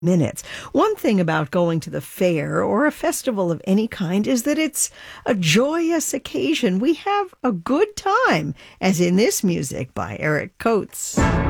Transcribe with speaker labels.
Speaker 1: minutes. One thing about going to the fair or a festival of any kind is that it's a joyous occasion. We have a good time, as in this music by Eric Coates.